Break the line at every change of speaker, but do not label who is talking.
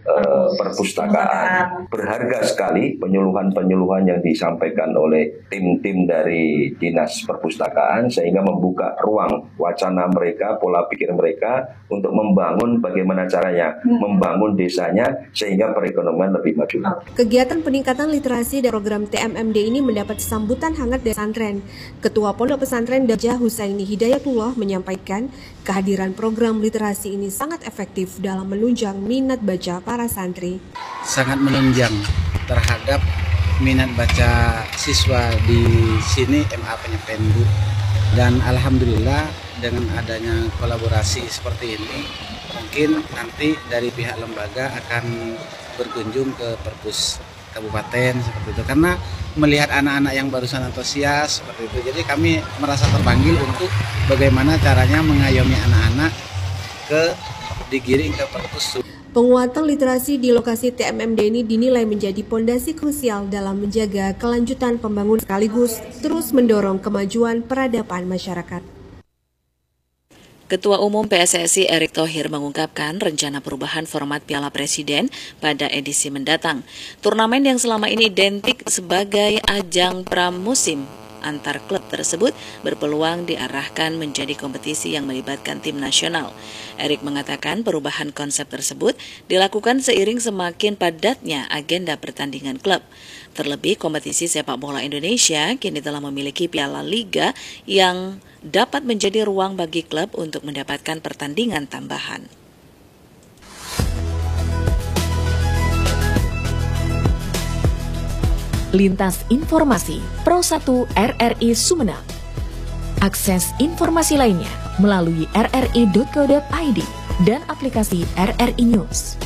perpustakaan. Berharga sekali penyuluhan-penyuluhan yang disampaikan oleh tim-tim dari Dinas Perpustakaan, sehingga membuka ruang wacana mereka, pola pikir mereka untuk membangun bagaimana caranya membangun desanya sehingga perekonomian lebih maju.
Kegiatan peningkatan literasi dan program TMMD ini mendapat sambutan hangat dari pesantren. Ketua Pondok Pesantren Dajjah Husaini Hidayatullah menyampaikan kehadiran program literasi ini sangat efektif dalam menunjang minat baca para santri.
Sangat menunjang terhadap minat baca siswa di sini MA Penyependu, dan alhamdulillah dengan adanya kolaborasi seperti ini mungkin nanti dari pihak lembaga akan berkunjung ke perpus kabupaten seperti itu, karena melihat anak-anak yang barusan antusias seperti itu, jadi kami merasa terpanggil untuk bagaimana caranya mengayomi anak-anak digiring ke perpus.
Penguatan literasi di lokasi TMMD ini dinilai menjadi pondasi krusial dalam menjaga kelanjutan pembangunan sekaligus terus mendorong kemajuan peradaban masyarakat.
Ketua Umum PSSI Erick Thohir mengungkapkan rencana perubahan format Piala Presiden pada edisi mendatang. Turnamen yang selama ini identik sebagai ajang pramusim antar klub tersebut berpeluang diarahkan menjadi kompetisi yang melibatkan tim nasional. Erick mengatakan perubahan konsep tersebut dilakukan seiring semakin padatnya agenda pertandingan klub. Terlebih kompetisi sepak bola Indonesia kini telah memiliki Piala Liga yang dapat menjadi ruang bagi klub untuk mendapatkan pertandingan tambahan.
Lintas Informasi Pro 1 RRI Sumeneb. Akses informasi lainnya melalui rri.co.id dan aplikasi RRI News.